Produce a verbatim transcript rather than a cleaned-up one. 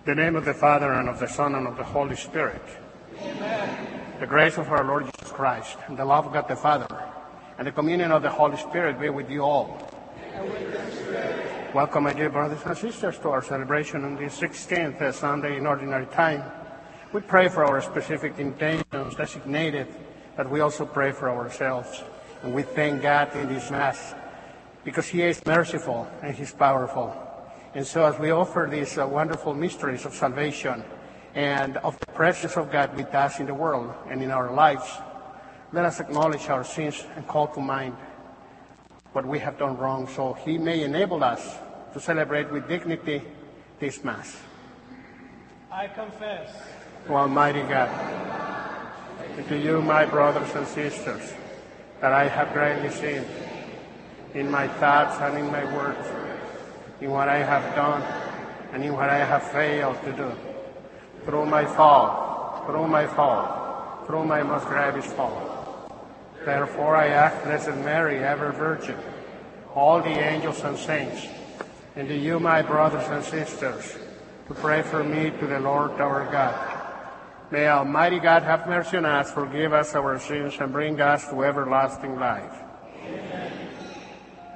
In the name of the Father, and of the Son, and of the Holy Spirit. Amen. The grace of our Lord Jesus Christ, and the love of God the Father, and the communion of the Holy Spirit be with you all. And with your spirit. Welcome, my dear brothers and sisters, to our celebration on the sixteenth Sunday in Ordinary Time. We pray for our specific intentions designated, but we also pray for ourselves. And we thank God in this Mass, because He is merciful and He's powerful. And so as we offer these uh, wonderful mysteries of salvation and of the presence of God with us in the world and in our lives, let us acknowledge our sins and call to mind what we have done wrong, so He may enable us to celebrate with dignity this Mass. I confess to Almighty God, and to you, my brothers and sisters, that I have greatly sinned in my thoughts and in my words, in what I have done and in what I have failed to do, through my fault, through my fault, through my most grievous fault. Therefore I ask Blessed Mary, ever Virgin, all the angels and saints, and to you, my brothers and sisters, to pray for me to the Lord our God. May Almighty God have mercy on us, forgive us our sins, and bring us to everlasting life.